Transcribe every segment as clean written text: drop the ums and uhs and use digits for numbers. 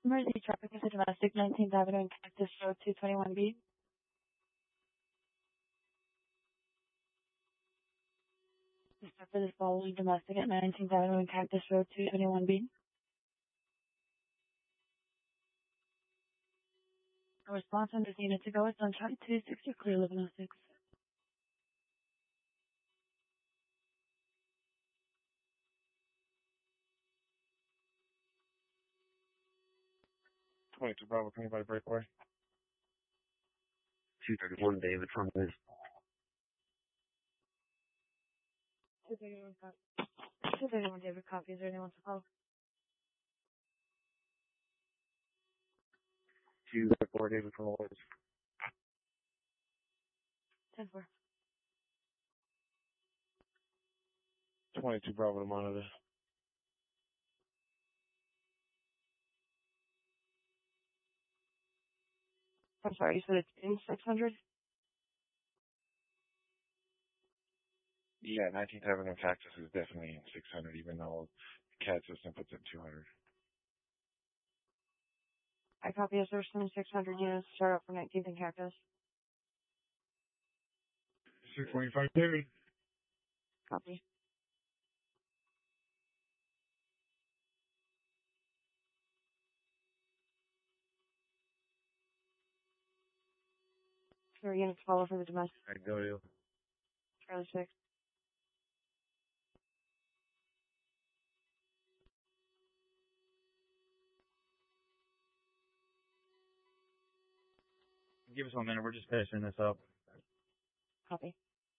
Emergency traffic is a domestic 19th Avenue and Cactus Road 221B. Stop for this following domestic at 19th Avenue and Cactus Road 221B. A response on this unit to go is Sunshine 260 clear 1106. Bravo, can anybody breakaway? 231 David from this. 231 David copy. Is there anyone to call? 234 David from Lloyd's. 10-4. 22 Bravo to monitor. I'm sorry, you said it's in 600? Yeah, 19th Avenue Cactus is definitely in 600, even though the CAD system puts it 200. I copy as there's some 600 units to start up for 19th and Cactus. 625 David. Copy. Your units follow for the domestic. I go to. Charlie 6. Give us 1 minute, we're just finishing this up. Copy.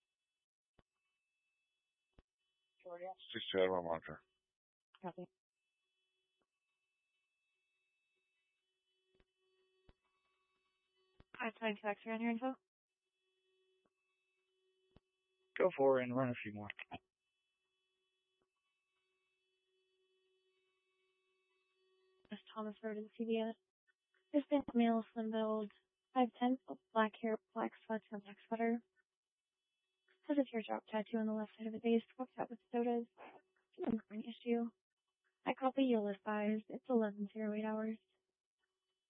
62 Admiral monitor. Copy. Hi, it's 9 taxi on your info. Go for it and run a few more. Miss Thomas Road in CBS. There's been male, slim build, 5'10", black hair, black sweats, and black sweater. Has a teardrop tattoo on the left side of the face, walks out with sodas. An issue. I copy, you'll advise. It's 11:08 hours.